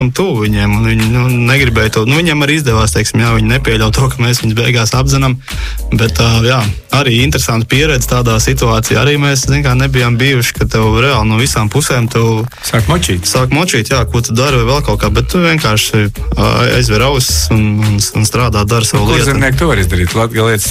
tuvu viņiem, un viņi negribēja to. Viņiem arī izdevās, teiksim, viņi nepieļauj to, ka mēs viņus beigās apzinām, bet arī interesanta pieredze tādā situācijā. Arī mēs, nebijām bijuši, ka tev reāli no visām pusēm tev sāk močīt, ko tu dari vai vēl kaut kā, bet tu vienkārši aizver ausis un strādā, dara savu lietu. Ko zemnieki to var izdarīt? Latgalietis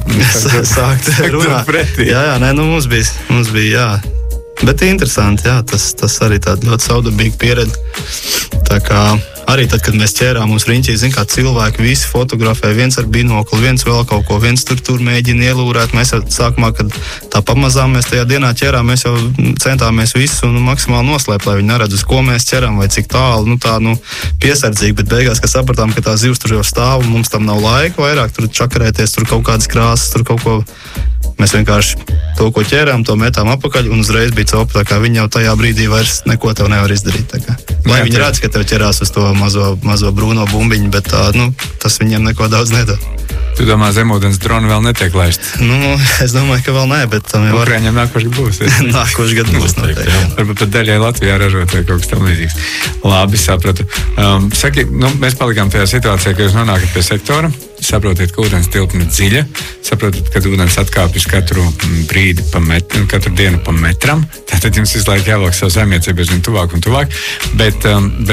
sākt runāt pretī. Mums bija, bet interesanti, tas arī tāda ļoti saudabīga pieredze. Tā kā arī tad, kad mēs ķērām mums riņķī, kā cilvēki visi fotografē, viens ar binokli, viens vēl kaut ko, viens tur mēģina ielūrēt. Mēs jau sākumā, kad tā pamazām mēs tajā dienā ķērām, mēs jau centāmies visu maksimāli noslēpt, lai viņi neredz, uz ko mēs ķeram vai cik tālu, piesardzīgi, bet beigās, kad sapratām, ka tā zivs tur jau stāv un mums tam nav laika vairāk, tur čakarēties, tur kaut kādas krāsas, tur kaut ko. Mēs vienkārši to, ko ķērām, to metām apakaļ un uzreiz bija copa, tā kā viņi jau tajā brīdī vairs neko tev nevar izdarīt. Lai viņi redz, ka tev ķerās uz to mazo brūno bumbiņu, bet tas viņiem neko daudz nedod. Tu domā, zemūdens droni vēl netiek laisti? Es domāju, ka vēl nē, bet Ukraiņiem nākošais būs. Nākošais gads būs noteikti. Varbūt pat daļai Latvijā ražot vai kaut kas tam līdzīgs. Labi, sapratu. Saki, mēs palikām tajā situācijā, ka jūs nonākat pie sektora. Saprotiet, ka ūdens tilpne dziļa, saprotat, ka ūdens atkāpjas katru brīdi katru dienu pa metram, tātad jums visu laiku jāvelk savu saimniecību aizvien tuvāk un tuvāk, bet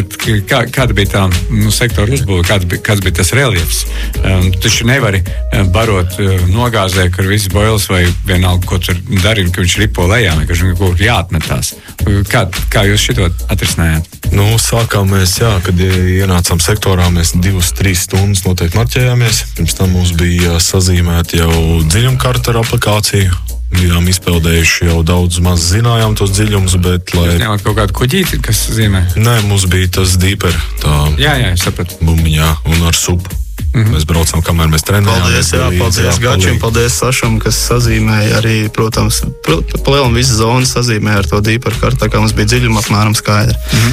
kāda bija tā sektora uzbūve, kāds bija tas reliefs? Tu taču nevari barot nogāzē, kur viss boils vai vienalga, ko tur darīt, ka viņš ripo lejā, ka viņš kaut kur jāatmetās. Kā jūs šito atrisinājāt? Sākām mēs, kad ienācām sektorā, mēs 2-3 stundas noteikti marķējāmies. Pirms tam mums bija sazīmēta jau dziļumkarta ar aplikāciju. Bijām izpeldējuši jau daudz maz zinājām tos dziļumus, bet lai... Jūs ņemat kaut kādu kuģīti, kas zīmē? Nē, mums bija tas deeper, tā... Jā, sapratu. Bumiņā un ar supu. Mēs braucām, kamēr mēs trenējāmies. Paldies Gačim, paldies Sašam, kas sazīmēja arī, protams, palielam visu zonu sazīmēja ar to deeper kartu, tā kā mums bija dziļuma apmēram skaidri.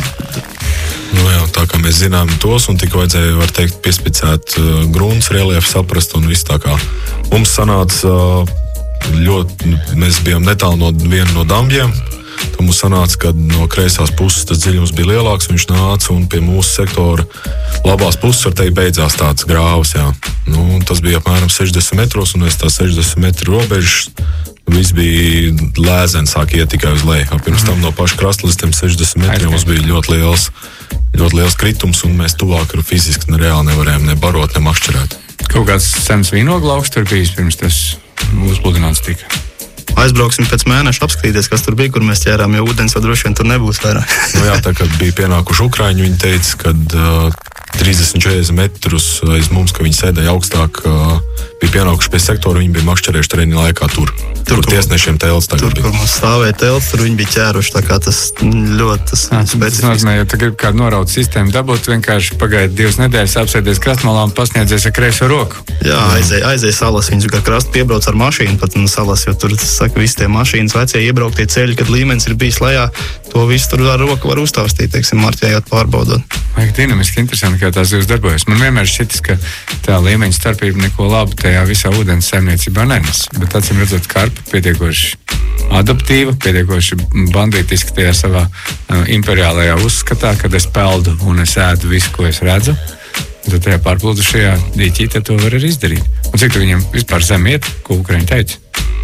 Tā kā mēs zinām tos, un tik vajadzēja, var teikt, piespicēt grunts, reliefu saprast, un viss tā kā mums sanāca ļoti, mēs bijām netālu no viena no dambjiem, tad mums sanāca, ka no kreisās puses tas dziļums bija lielāks, viņš nāca, un pie mūsu sektora labās puses, var teikt, beidzās tāds grāvs, tas bija apmēram 60 metros, un aiz tā 60 metru robežas viss bija lēzens, sāk iet tikai uz leju. Pirms tam no paša krasta līdz 60 metriem mums bija ļoti liels kritums, un mēs tuvāk fiziski reāli nevarējām ne barot, ne makšķerēt. Kaut kāds sens vīnoglauks tur bijis pirms tas uzpludināts tika? Aizbrauksim pēc mēneša apskatīties, kas tur bija, kur mēs ķērām, jo ūdens jau droši vien tur nebūs vairāk. Tā kā bija pienākuši Ukraiņi, viņi teica, ka 30-40 metrus aiz mums, ka viņi sēdēja augstāk, bija pienākuši pie sektora, viņi bija makšķerējuši treniņu laikā tur tiesnešiem telts tagad bija. Tur, kur mums stāvēja telts, tur viņi bija ķēruši, tā kā tas ļoti specifiski. Tas nozīmē, ja tu gribi kādu norautu sistēmu dabūt, vienkārši pagaidi 2 nedēļas, apsēdies krastmalā un pasniedzies ar kreiso roku. Jā, aizēja salas, viņus gar krastu piebrauc ar mašīnu pat un salas, jo tur, saka, visi tie mašīnas vecie iebrauktie ceļi, kad līmenis ir bijis lejā, to visu tur ar roku var uztāvstīt, teiksim, marķējot, pārbaudot. Vajag dinamiski interesanti, kā tās zivs darbojas. Man vienmēr šķitis, ka tā līmeņa starpība neko labu tajā visā ūdens saimniecībā nenes, bet acīm redzot, karpa pietiekoši adaptīva, pietiekoši bandītiski tajā savā imperiālajā uzskatā, kad es peldu un es ēdu visu, ko es redzu. Tad tajā pārplūdušajā dīķītē to var arī izdarīt. Un cik tu viņam vispār zem iet, ko Ukraiņi teica?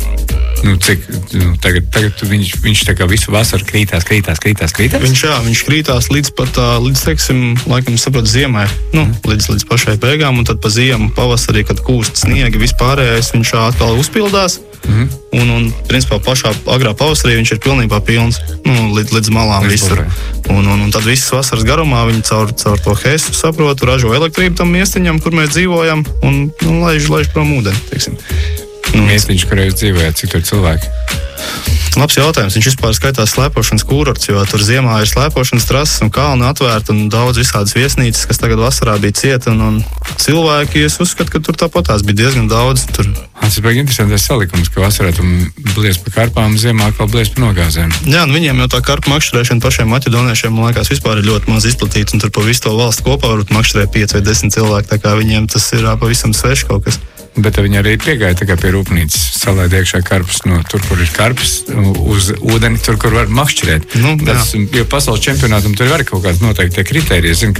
Tagad viņš tā kā visu vasaru krītās. Viņš krītās līdz teiksim, laikam saprot ziemai, līdz pašai beigām, un tad pa ziemu, pavasarī, kad kūst sniegi, vispārējais, viņš atkal uzpildās, un principā pašā agrā pavasarī viņš ir pilnībā pilns, līdz malām visur. Un tad visas vasaras garumā viņi caur to hestu, saprotu, ražo elektrību tam miestiņam, kur mēs dzīvojam, un laiž prom ūdeni, teiksim. Miestiņš, kurā jūs dzīvojat, cik tur cilvēki? Labs jautājums. Viņš vispār skaitās slēpošanas kūrorts, jo tur ziemā ir slēpošanas trases un kalni atvērti un daudz visādas viesnīcas, kas tagad vasarā bija cieta. Un cilvēki, es uzskatu, ka tur tāpatās bija diezgan daudz. Tas ir baigi interesantais salikums, ka vasarā tu blies pa karpām, ziemā atkal blies pa nogāzēm. Jā, viņiem jau tā karpa makšķerēšana pašiem maķedoniešiem, man liekas, vispār ir ļoti maz izplatīta, un tur pa visu to valstu kopā varbūt makšķerē 5 vai 10 cilvēki, tā kā viņiem tas ir pavisam svešs kaut kas. Bet viņi arī piegāja tikai pie rūpnīcas, salaid iekšā karpus no tur, kur ir karpus, uz ūdeni, tur, kur var makšķerēt. Jo pasaules čempionātam tur ir arī kaut kāds noteikti kritērijas.